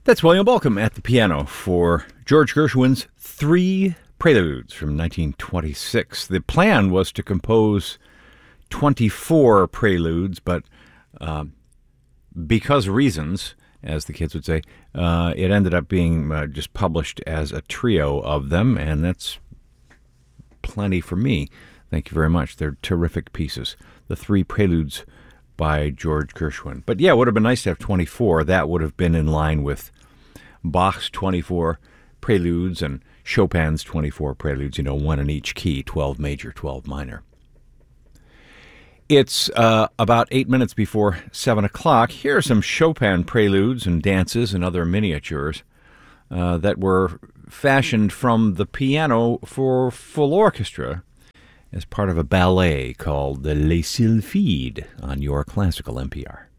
That's William Bolcom at the piano for George Gershwin's Three Preludes from 1926. The plan was to compose 24 preludes, but because reasons, as the kids would say, it ended up being just published as a trio of them, and that's plenty for me. Thank you very much. They're terrific pieces. The Three Preludes by George Gershwin. But yeah, it would have been nice to have 24. That would have been in line with Bach's 24 preludes and Chopin's 24 preludes, one in each key, 12 major, 12 minor. It's about 8 minutes before 7 o'clock. Here are some Chopin preludes and dances and other miniatures that were fashioned from the piano for full orchestra as part of a ballet called the Les Sylphides on your classical NPR.